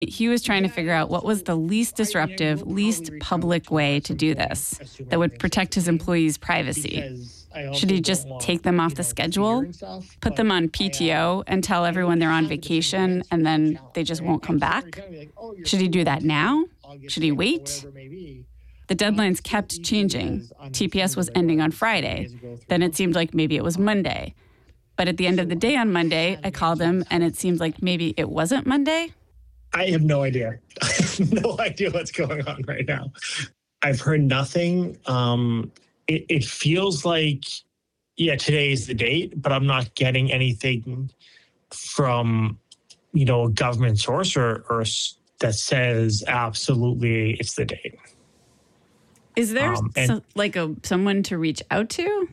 He was trying to figure out what was the least disruptive, least public way to do this that would protect his employees' privacy. Should he just take them off the schedule, put them on PTO, and tell everyone they're on vacation and then they just won't come back? Should he do that now? Should he wait? The deadlines kept changing. TPS was ending on Friday. Then it seemed like maybe it was Monday. But at the end of the day on Monday, I called him and it seemed like maybe it wasn't Monday. I have no idea. I have no idea what's going on right now. I've heard nothing. It feels like, today is the date, but I'm not getting anything from, a government source or that says absolutely it's the date. Is there someone to reach out to?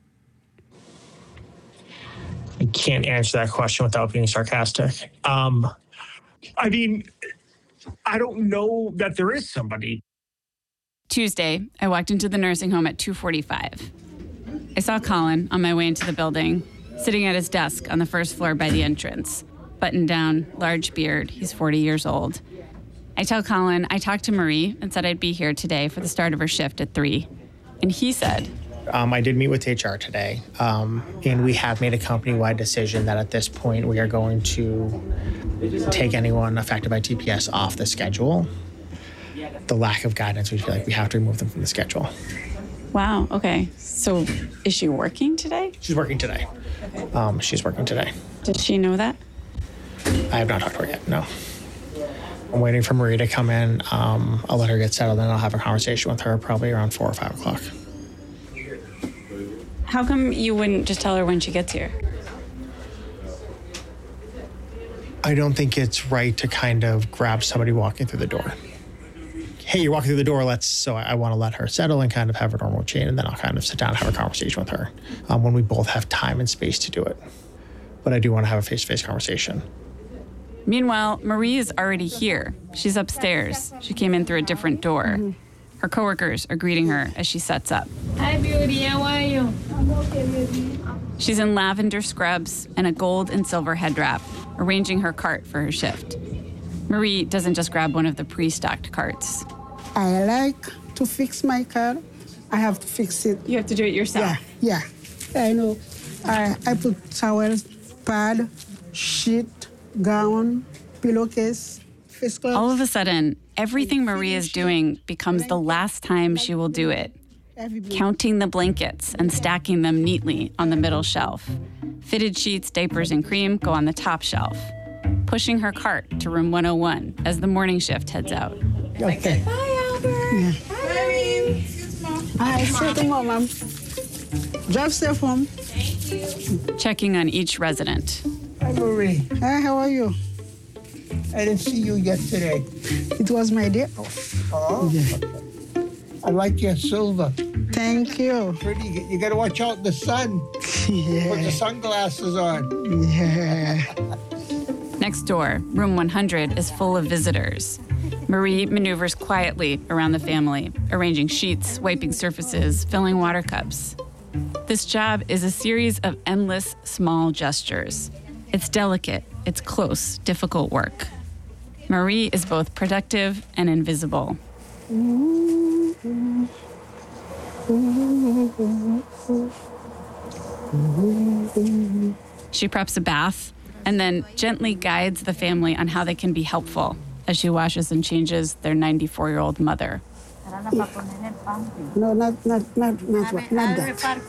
I can't answer that question without being sarcastic. I mean, I don't know that there is somebody. Tuesday, I walked into the nursing home at 2:45. I saw Colin on my way into the building, sitting at his desk on the first floor by the entrance. Buttoned down, large beard, he's 40 years old. I tell Colin I talked to Marie and said I'd be here today for the start of her shift at 3. And he said, I did meet with HR today, and we have made a company-wide decision that at this point we are going to take anyone affected by TPS off the schedule. The lack of guidance, we feel like we have to remove them from the schedule. Wow, okay. So is she working today? She's working today. Okay. She's working today. Did she know that? I have not talked to her yet, no. I'm waiting for Marie to come in. I'll let her get settled, and I'll have a conversation with her probably around 4 or 5 o'clock. How come you wouldn't just tell her when she gets here? I don't think it's right to kind of grab somebody walking through the door. Hey, you're walking through the door, so I want to let her settle and kind of have a normal chain, and then I'll kind of sit down and have a conversation with her when we both have time and space to do it. But I do want to have a face-to-face conversation. Meanwhile, Marie is already here. She's upstairs. She came in through a different door. Mm-hmm. Her coworkers are greeting her as she sets up. Hi, Beauty. How are you? I'm okay, baby. She's in lavender scrubs and a gold and silver head wrap, arranging her cart for her shift. Marie doesn't just grab one of the pre-stocked carts. I like to fix my car. I have to fix it. You have to do it yourself? Yeah. I know. I put towels, pad, sheet, gown, pillowcase, face cloth. All of a sudden, everything Marie is doing becomes the last time she will do it. Counting the blankets and stacking them neatly on the middle shelf. Fitted sheets, diapers, and cream go on the top shelf. Pushing her cart to room 101 as the morning shift heads out. Okay. Hi, Albert. Yeah. Hi, Hi, sit home, Mom. Drive safe home. Thank you. Checking on each resident. Hi, Marie. Hi, how are you? I didn't see you yesterday. It was my day off. Oh, yeah. Okay. I like your silver. Thank you. Pretty. You got to watch out the sun. Yeah. Put the sunglasses on. Yeah. Next door, room 100 is full of visitors. Marie maneuvers quietly around the family, arranging sheets, wiping surfaces, filling water cups. This job is a series of endless small gestures. It's delicate, it's close, difficult work. Marie is both productive and invisible. She preps a bath and then gently guides the family on how they can be helpful as she washes and changes their 94-year-old mother. No, not that.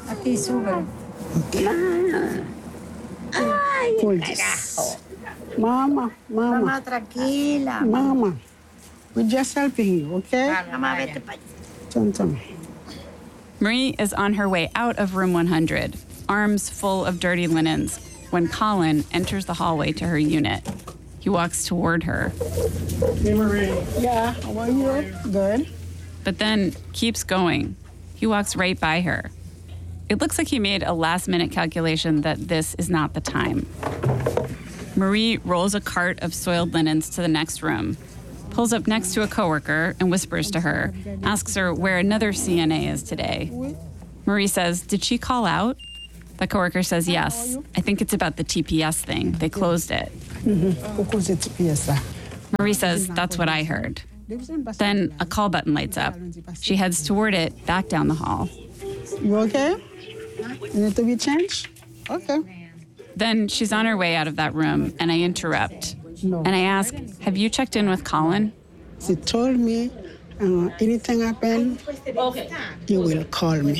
Hold this. Mama. Mamá, tranquila. Mama. We're just helping you, okay? Mamá, vete pa' allá. Marie is on her way out of room 100, arms full of dirty linens, when Colin enters the hallway to her unit. He walks toward her. Hey, Marie. Yeah, how are you? Good. But then keeps going. He walks right by her. It looks like he made a last-minute calculation that this is not the time. Marie rolls a cart of soiled linens to the next room, pulls up next to a coworker and whispers to her, asks her where another CNA is today. Marie says, "Did she call out?" The coworker says, "Yes. I think it's about the TPS thing. They closed it." Who calls it TPS? Marie says that's what I heard. Then a call button lights up. She heads toward it, back down the hall. You okay? You need to be changed? Okay. Then she's on her way out of that room, and I interrupt. No. And I ask, have you checked in with Colin? She told me anything happen, you will call me.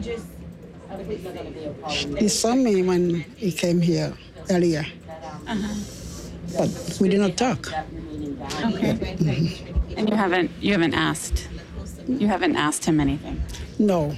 He saw me when he came here earlier. But we did not talk. Okay. And you haven't asked him anything? No.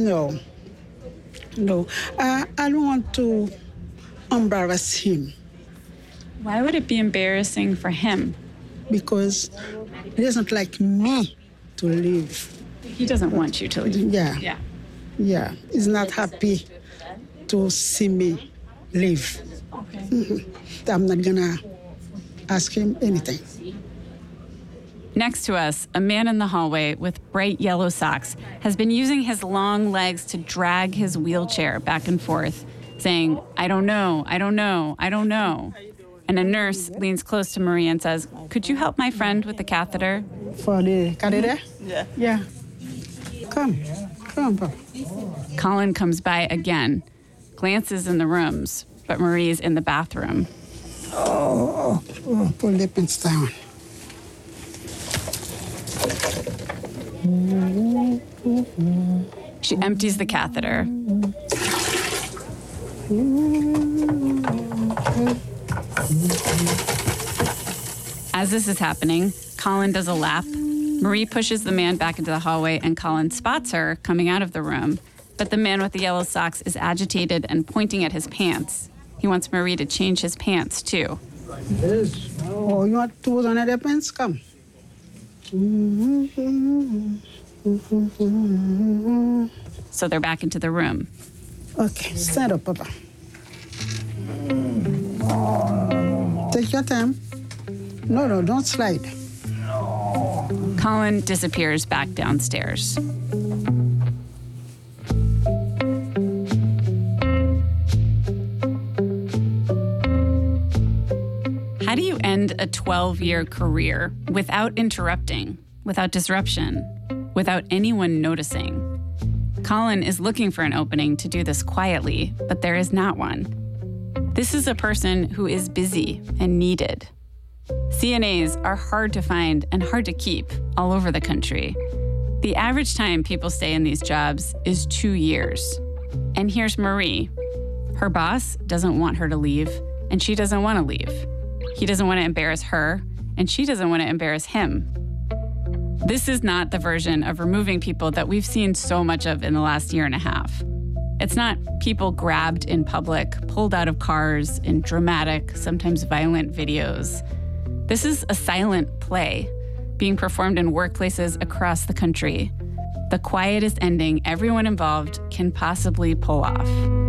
I don't want to embarrass him Why would it be embarrassing for him? because he doesn't like me to leave. He doesn't want you to leave. Yeah. He's not happy to see me leave. Okay. I'm not gonna ask him anything. Next to us, a man in the hallway with bright yellow socks has been using his long legs to drag his wheelchair back and forth, saying, I don't know. And a nurse leans close to Marie and says, could you help my friend with the catheter? For the catheter? Yeah. Come, Papa. Colin comes by again, glances in the rooms, but Marie's in the bathroom. Pull the pants down. She empties the catheter. As this is happening, Colin does a lap. Marie pushes the man back into the hallway, and Colin spots her coming out of the room. But the man with the yellow socks is agitated and pointing at his pants. He wants Marie to change his pants, too. Oh, you want to put on the pants? Come. So they're back into the room. Okay, stand up, Papa. Take your time. No, don't slide. Colin disappears back downstairs. How do you end a 12-year career without interrupting, without disruption, without anyone noticing? Colin is looking for an opening to do this quietly, but there is not one. This is a person who is busy and needed. CNAs are hard to find and hard to keep all over the country. The average time people stay in these jobs is 2 years. And here's Marie. Her boss doesn't want her to leave, and she doesn't want to leave. He doesn't want to embarrass her, and she doesn't want to embarrass him. This is not the version of removing people that we've seen so much of in the last year and a half. It's not people grabbed in public, pulled out of cars in dramatic, sometimes violent videos. This is a silent play being performed in workplaces across the country. The quietest ending everyone involved can possibly pull off.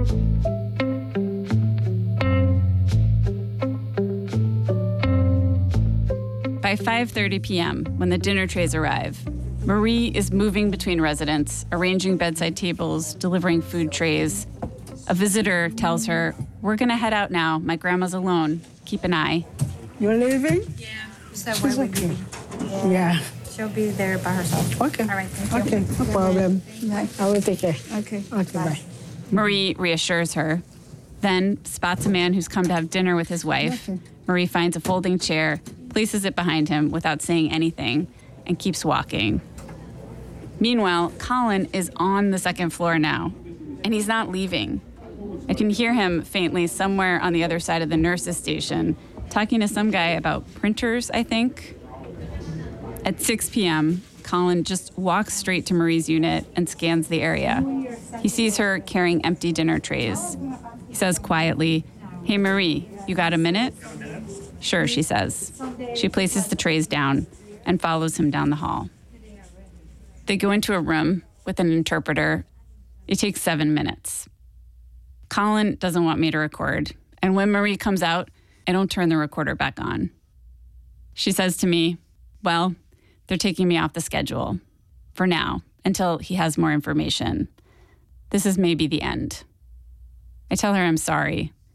By 5:30 p.m., when the dinner trays arrive, Marie is moving between residents, arranging bedside tables, delivering food trays. A visitor tells her, we're going to head out now. My grandma's alone. Keep an eye. You're leaving? Yeah. So where would you be? Yeah. She'll be there by herself. Okay. All right, thank you. Okay, no problem. Bye. I will take care. Okay. Okay, bye. Marie reassures her, then spots a man who's come to have dinner with his wife. Okay. Marie finds a folding chair, places it behind him without saying anything, and keeps walking. Meanwhile, Colin is on the second floor now, and he's not leaving. I can hear him faintly somewhere on the other side of the nurse's station, talking to some guy about printers, I think. At 6 p.m., Colin just walks straight to Marie's unit and scans the area. He sees her carrying empty dinner trays. He says quietly, "Hey, Marie, you got a minute?" "Sure," she says. She places the trays down and follows him down the hall. They go into a room with an interpreter. It takes 7 minutes. Colin doesn't want me to record, and when Marie comes out, I don't turn the recorder back on. She says to me, well, they're taking me off the schedule for now, until he has more information. This is maybe the end. I tell her I'm sorry.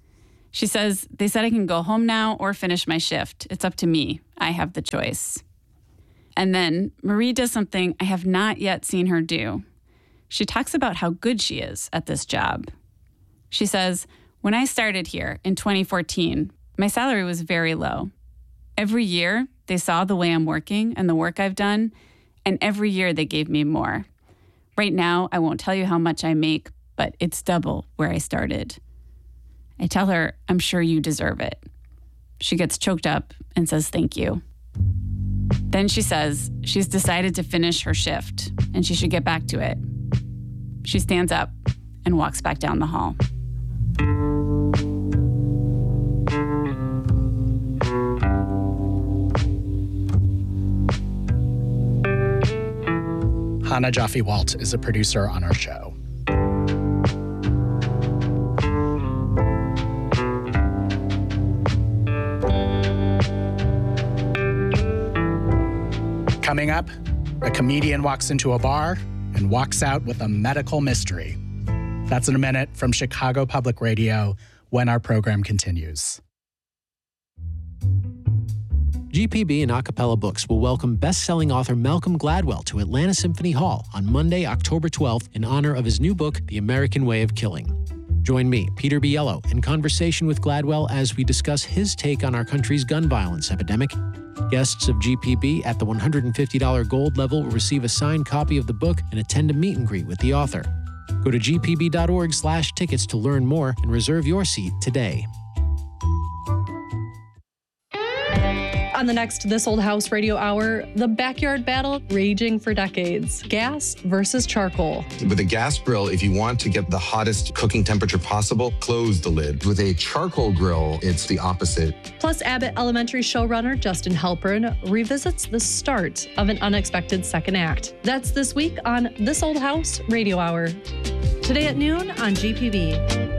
She says, they said I can go home now or finish my shift. It's up to me. I have the choice. And then Marie does something I have not yet seen her do. She talks about how good she is at this job. She says, when I started here in 2014, my salary was very low. Every year, they saw the way I'm working and the work I've done, and every year they gave me more. Right now, I won't tell you how much I make, but it's double where I started. I tell her, I'm sure you deserve it. She gets choked up and says thank you. Then she says she's decided to finish her shift and she should get back to it. She stands up and walks back down the hall. Hannah Jaffe-Walt is a producer on our show. Coming up, a comedian walks into a bar and walks out with a medical mystery. That's in a minute from Chicago Public Radio when our program continues. GPB and Acapella Books will welcome best-selling author Malcolm Gladwell to Atlanta Symphony Hall on Monday, October 12th in honor of his new book, The American Way of Killing. Join me, Peter Biello, in conversation with Gladwell as we discuss his take on our country's gun violence epidemic. Guests of GPB at the $150 gold level will receive a signed copy of the book and attend a meet and greet with the author. Go to gpb.org/tickets to learn more and reserve your seat today. On the next This Old House Radio Hour, the backyard battle raging for decades. Gas versus charcoal. With a gas grill, if you want to get the hottest cooking temperature possible, close the lid. With a charcoal grill, it's the opposite. Plus, Abbott Elementary showrunner Justin Halpern revisits the start of an unexpected second act. That's this week on This Old House Radio Hour. Today at noon on GPB.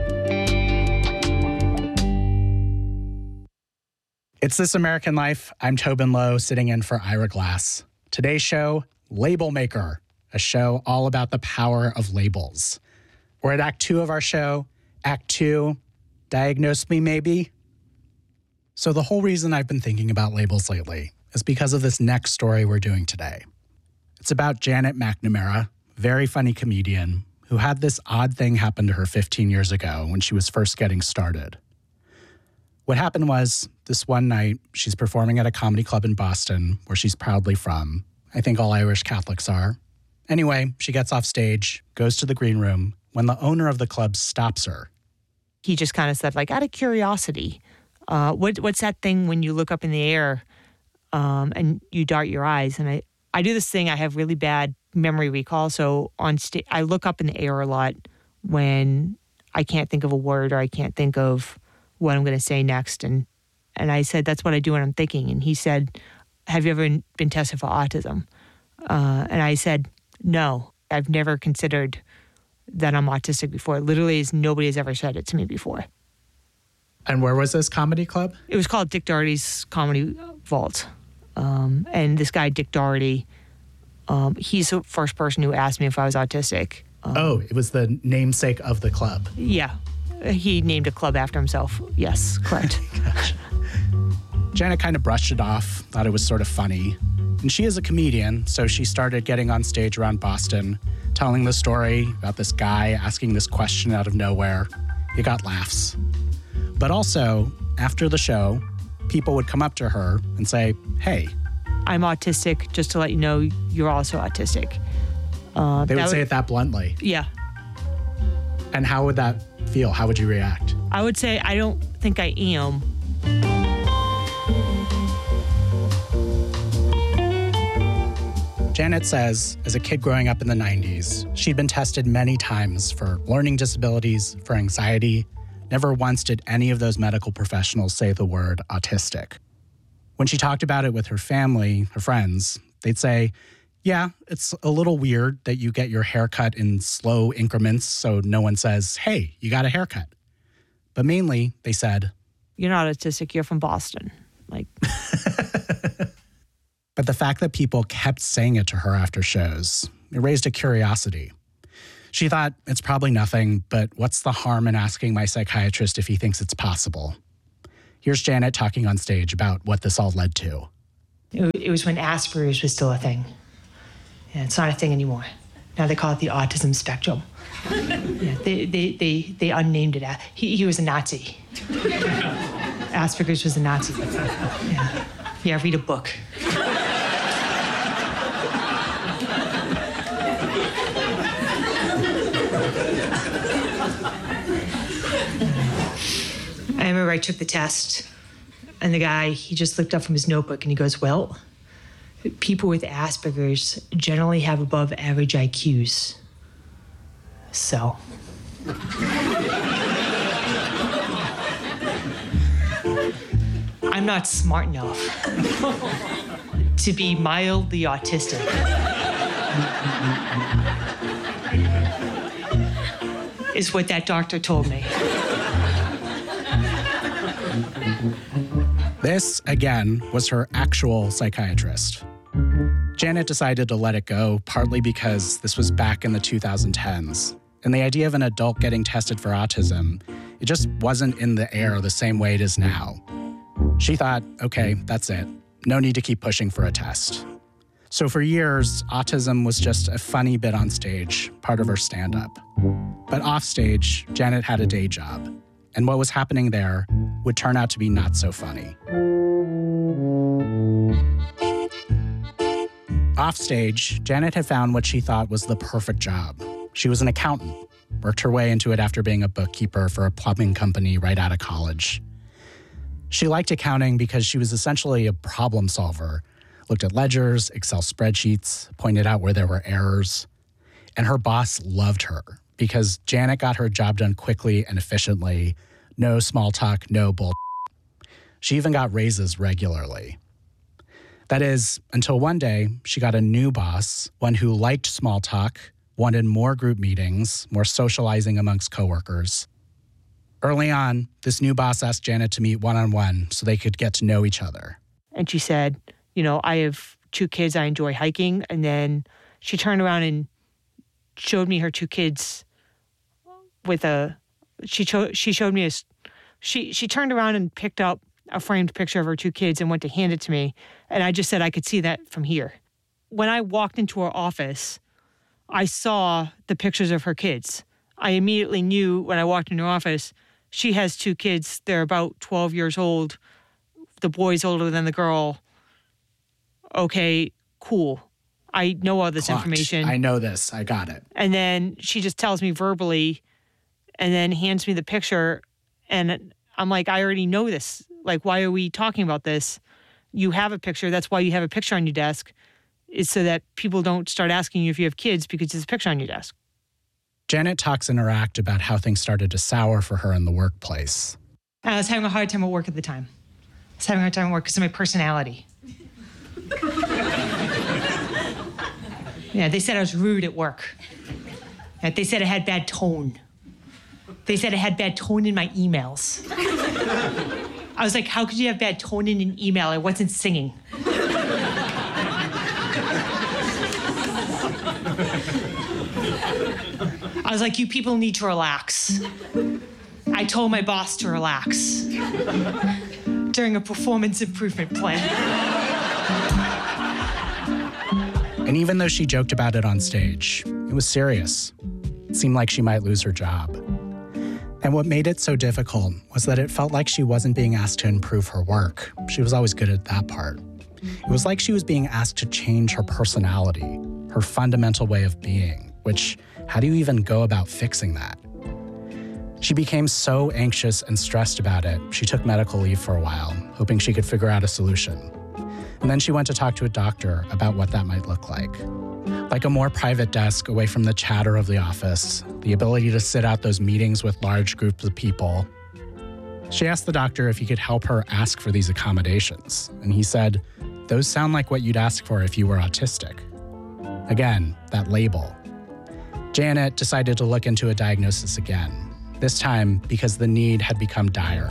It's This American Life. I'm Tobin Lowe, sitting in for Ira Glass. Today's show, Label Maker, a show all about the power of labels. We're at Act 2 of our show. Act 2, diagnose me maybe. So the whole reason I've been thinking about labels lately is because of this next story we're doing today. It's about Janet McNamara, very funny comedian, who had this odd thing happen to her 15 years ago when she was first getting started. What happened was, this one night, she's performing at a comedy club in Boston, where she's proudly from. I think all Irish Catholics are. Anyway, she gets off stage, goes to the green room, when the owner of the club stops her. He just kind of said, like, out of curiosity, what's that thing when you look up in the air and you dart your eyes? And I do this thing, I have really bad memory recall, so on stage, I look up in the air a lot when I can't think of a word or I can't think of what I'm going to say next. And I said, that's what I do when I'm thinking. And he said, have you ever been tested for autism? And I said, no, I've never considered that I'm autistic before. Literally, nobody has ever said it to me before. And where was this comedy club? It was called Dick Doherty's Comedy Vault. And this guy, Dick Doherty, he's the first person who asked me if I was autistic. It was the namesake of the club. Yeah. He named a club after himself. Yes, correct. Gotcha. Janet kind of brushed it off, thought it was sort of funny. And she is a comedian, so she started getting on stage around Boston, telling the story about this guy asking this question out of nowhere. It got laughs. But also, after the show, people would come up to her and say, hey. I'm autistic, just to let you know you're also autistic. They would say it that bluntly. Yeah. And how would that feel? How would you react? I would say, I don't think I am. Janet says, as a kid growing up in the 90s, she'd been tested many times for learning disabilities, for anxiety. Never once did any of those medical professionals say the word autistic. When she talked about it with her family, her friends, they'd say, yeah, it's a little weird that you get your hair cut in slow increments so no one says, hey, you got a haircut. But mainly, they said, you're not autistic, you're from Boston. Like. But the fact that people kept saying it to her after shows, it raised a curiosity. She thought, it's probably nothing, but what's the harm in asking my psychiatrist if he thinks it's possible? Here's Janet talking on stage about what this all led to. It was when Asperger's was still a thing. Yeah, it's not a thing anymore. Now they call it the autism spectrum. Yeah, they unnamed it. He was a Nazi. Asperger's was a Nazi. Yeah, read a book. I remember I took the test, and the guy, he just looked up from his notebook and he goes, well, people with Asperger's generally have above average IQs. So. I'm not smart enough to be mildly autistic. Is what that doctor told me. This, again, was her actual psychiatrist. Janet decided to let it go, partly because this was back in the 2010s. And the idea of an adult getting tested for autism, it just wasn't in the air the same way it is now. She thought, okay, that's it. No need to keep pushing for a test. So for years, autism was just a funny bit on stage, part of her stand-up. But off stage, Janet had a day job. And what was happening there would turn out to be not so funny. Off stage, Janet had found what she thought was the perfect job. She was an accountant, worked her way into it after being a bookkeeper for a plumbing company right out of college. She liked accounting because she was essentially a problem solver, looked at ledgers, Excel spreadsheets, pointed out where there were errors. And her boss loved her because Janet got her job done quickly and efficiently. No small talk, no bull. She even got raises regularly. That is, until one day, she got a new boss, one who liked small talk, wanted more group meetings, more socializing amongst coworkers. Early on, this new boss asked Janet to meet one-on-one so they could get to know each other. And she said, I have 2 kids, I enjoy hiking. And then she turned around and showed me her 2 kids with she turned around and picked up a framed picture of her 2 kids and went to hand it to me. And I just said I could see that from here. When I walked into her office, I saw the pictures of her kids. I immediately knew when I walked into her office, she has 2 kids. They're about 12 years old. The boy's older than the girl. Okay, cool. I know all this information. I know this. I got it. And then she just tells me verbally and then hands me the picture. And I'm like, I already know this. Like, why are we talking about this? You have a picture. That's why you have a picture on your desk, is so that people don't start asking you if you have kids because there's a picture on your desk. Janet talks in her act about how things started to sour for her in the workplace. I was having a hard time at work at the time. I was having a hard time at work because of my personality. Yeah, they said I was rude at work. They said I had bad tone. They said I had bad tone in my emails. I was like, how could you have bad tone in an email? I wasn't singing. I was like, you people need to relax. I told my boss to relax during a performance improvement plan. And even though she joked about it on stage, it was serious. It seemed like she might lose her job. And what made it so difficult was that it felt like she wasn't being asked to improve her work. She was always good at that part. It was like she was being asked to change her personality, her fundamental way of being, which, how do you even go about fixing that? She became so anxious and stressed about it, she took medical leave for a while, hoping she could figure out a solution. And then she went to talk to a doctor about what that might look like. Like a more private desk away from the chatter of the office, the ability to sit out those meetings with large groups of people. She asked the doctor if he could help her ask for these accommodations, and he said, "Those sound like what you'd ask for if you were autistic." Again, that label. Janet decided to look into a diagnosis again, this time because the need had become dire.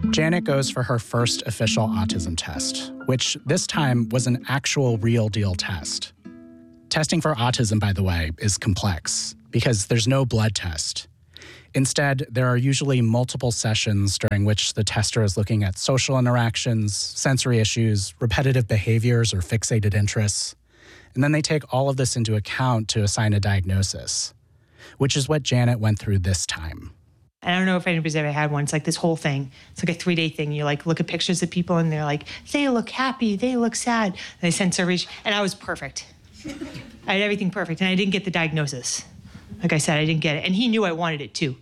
Janet goes for her first official autism test, which this time was an actual real deal test. Testing for autism, by the way, is complex because there's no blood test. Instead, there are usually multiple sessions during which the tester is looking at social interactions, sensory issues, repetitive behaviors, or fixated interests. And then they take all of this into account to assign a diagnosis, which is what Janet went through this time. I don't know if anybody's ever had one. It's like this whole thing. It's like a 3-day thing. You like look at pictures of people and they're like, they look happy, they look sad. And they send surveys, and I was perfect. I had everything perfect, and I didn't get the diagnosis. Like I said, I didn't get it. And he knew I wanted it too.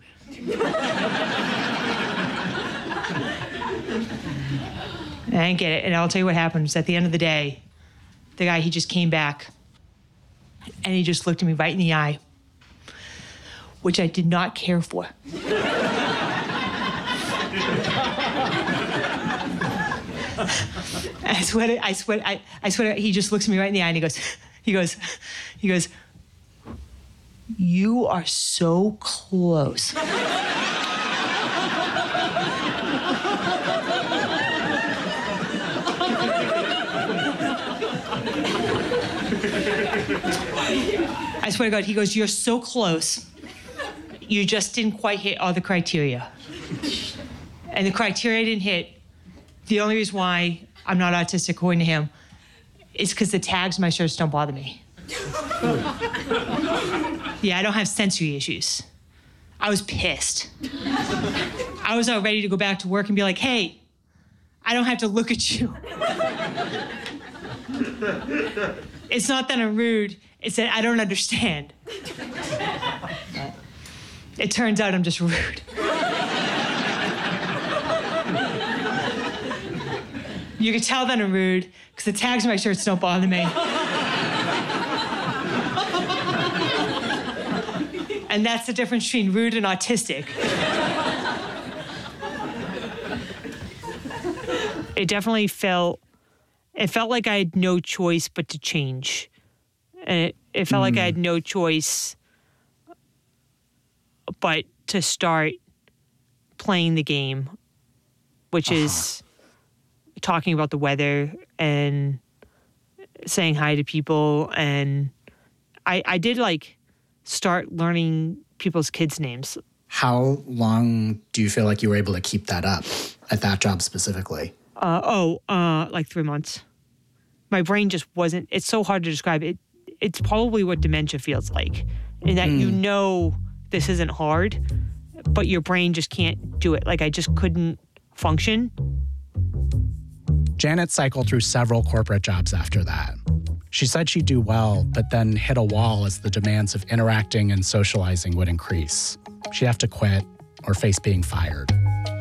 And I didn't get it. And I'll tell you what happened. At the end of the day, the guy, he just came back and he just looked at me right in the eye, which I did not care for. I swear, he just looks at me right in the eye and he goes, you are so close. I swear to God, he goes, you're so close. You just didn't quite hit all the criteria. And the criteria I didn't hit, the only reason why I'm not autistic, according to him, is because the tags on my shirts don't bother me. Yeah, I don't have sensory issues. I was pissed. I was all ready to go back to work and be like, hey, I don't have to look at you. It's not that I'm rude, it's that I don't understand. It turns out I'm just rude. You can tell that I'm rude because the tags on my shirts don't bother me. And that's the difference between rude and autistic. It definitely felt like I had no choice but to change. And it felt like I had no choice but to start playing the game, which is talking about the weather and saying hi to people. And I did start learning people's kids' names. How long do you feel like you were able to keep that up at that job specifically? Like 3 months. My brain just wasn't, it's so hard to describe. It's probably what dementia feels like, in that you know this isn't hard, but your brain just can't do it. Like I just couldn't function. Janet cycled through several corporate jobs after that. She said she'd do well, but then hit a wall as the demands of interacting and socializing would increase. She'd have to quit or face being fired.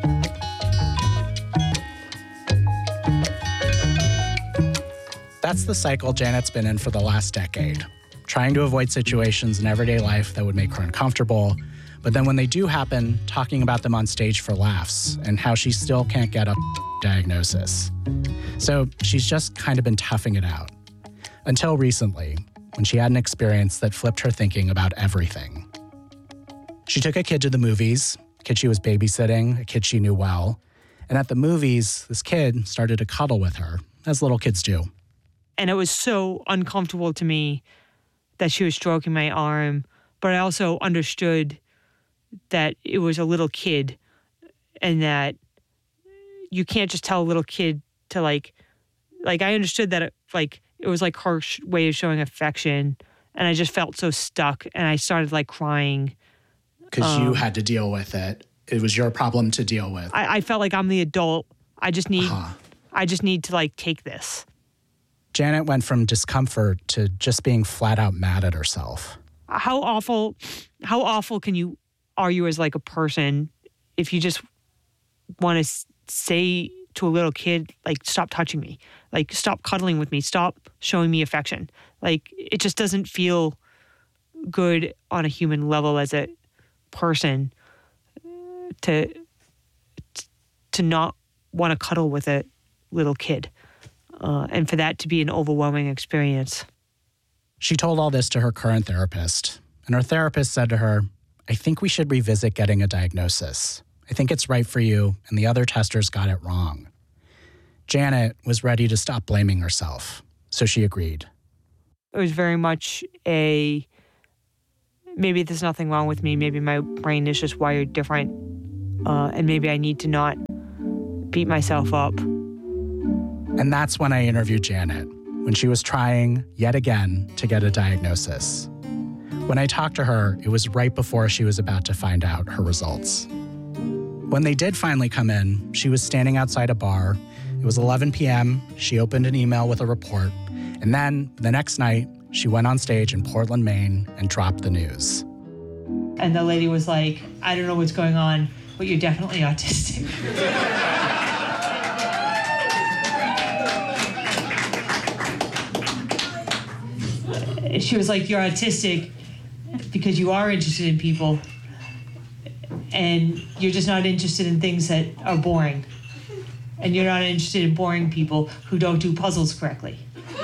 That's the cycle Janet's been in for the last decade, trying to avoid situations in everyday life that would make her uncomfortable, but then when they do happen, talking about them on stage for laughs and how she still can't get a diagnosis. So she's just kind of been toughing it out. Until recently, when she had an experience that flipped her thinking about everything. She took a kid to the movies, a kid she was babysitting, a kid she knew well. And at the movies, this kid started to cuddle with her, as little kids do. And it was so uncomfortable to me that she was stroking my arm, but I also understood that it was a little kid and that you can't just tell a little kid to like I understood that it was like her way of showing affection, and I just felt so stuck, and I started crying. Because you had to deal with it. It was your problem to deal with. I felt like I'm the adult. I just need to take this. Janet went from discomfort to just being flat out mad at herself. How awful are you as a person if you just want to say to a little kid, stop touching me, stop cuddling with me, stop showing me affection. It just doesn't feel good on a human level as a person to not want to cuddle with a little kid. And for that to be an overwhelming experience. She told all this to her current therapist, and her therapist said to her, I think we should revisit getting a diagnosis. I think it's right for you, and the other testers got it wrong. Janet was ready to stop blaming herself, so she agreed. It was very much maybe there's nothing wrong with me. Maybe my brain is just wired different. And maybe I need to not beat myself up. And that's when I interviewed Janet, when she was trying, yet again, to get a diagnosis. When I talked to her, it was right before she was about to find out her results. When they did finally come in, she was standing outside a bar. It was 11 p.m. She opened an email with a report. And then, the next night, she went on stage in Portland, Maine, and dropped the news. And the lady was like, I don't know what's going on, but you're definitely autistic. She was like, you're autistic because you are interested in people, and you're just not interested in things that are boring. And you're not interested in boring people who don't do puzzles correctly.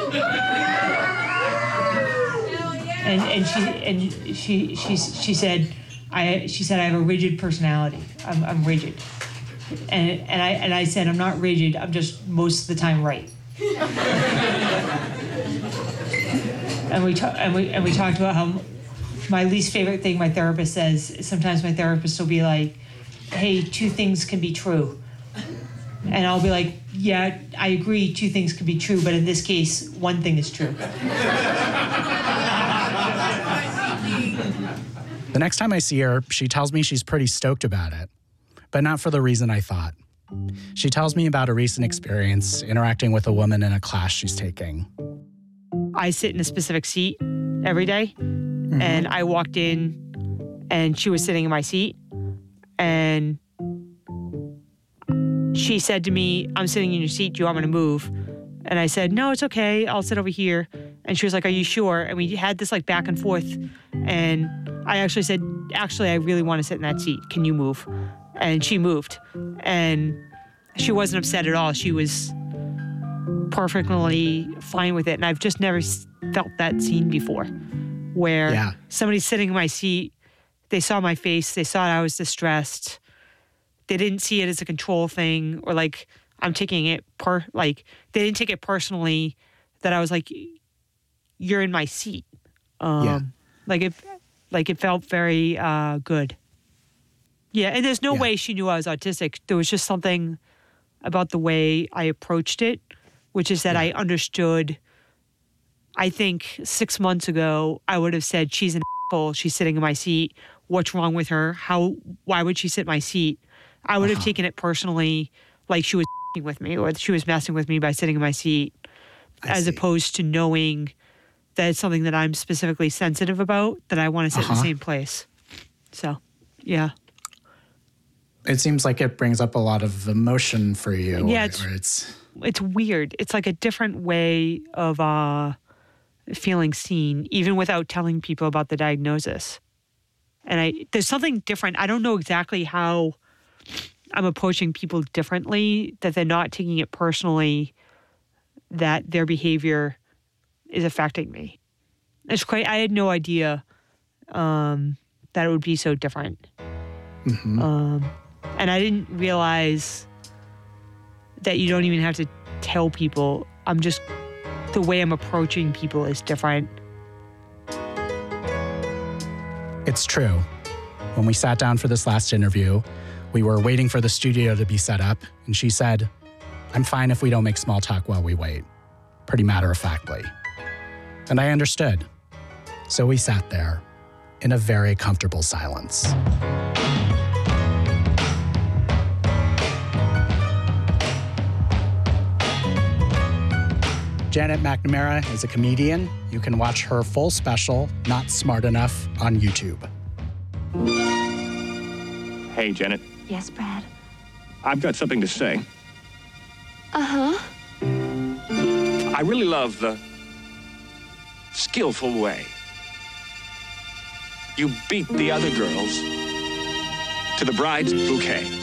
And she said I have a rigid personality. I'm rigid. And I said I'm not rigid. I'm just most of the time right. and we talked about how my least favorite thing my therapist says is sometimes my therapist will be like, hey, 2 things can be true. And I'll be like, yeah, I agree, 2 things can be true, but in this case, 1 thing is true. The next time I see her, she tells me she's pretty stoked about it, but not for the reason I thought. She tells me about a recent experience interacting with a woman in a class she's taking. I sit in a specific seat every day, and I walked in, and she was sitting in my seat, and she said to me, I'm sitting in your seat, do you want me to move? And I said, no, it's okay, I'll sit over here. And she was like, are you sure? And we had this like back and forth. And I actually said, actually, I really want to sit in that seat. Can you move? And she moved. And she wasn't upset at all. She was perfectly fine with it. And I've just never felt that scene before, where somebody's sitting in my seat, they saw my face, they saw I was distressed. They didn't see it as a control thing, or like I'm taking it they didn't take it personally that I was like, you're in my seat. Like it felt very good. Yeah, and there's no way she knew I was autistic. There was just something about the way I approached it, which is that I understood. I think 6 months ago, I would have said, she's an asshole, she's sitting in my seat. What's wrong with her? Why would she sit in my seat? I would have taken it personally, like she was with me, or she was messing with me by sitting in my seat, as opposed to knowing that it's something that I'm specifically sensitive about, that I want to sit in the same place. So, yeah. It seems like it brings up a lot of emotion for you. Yeah, it's weird. It's like a different way of feeling seen, even without telling people about the diagnosis. And there's something different. I don't know exactly how I'm approaching people differently, that they're not taking it personally, that their behavior is affecting me. It's quite, I had no idea that it would be so different. And I didn't realize that you don't even have to tell people. The way I'm approaching people is different. It's true. When we sat down for this last interview, we were waiting for the studio to be set up, and she said, I'm fine if we don't make small talk while we wait. Pretty matter-of-factly. And I understood. So we sat there in a very comfortable silence. Janet McNamara is a comedian. You can watch her full special, Not Smart Enough, on YouTube. Hey, Janet. Yes, Brad? I've got something to say. Uh-huh. I really love the skillful way you beat the other girls to the bride's bouquet.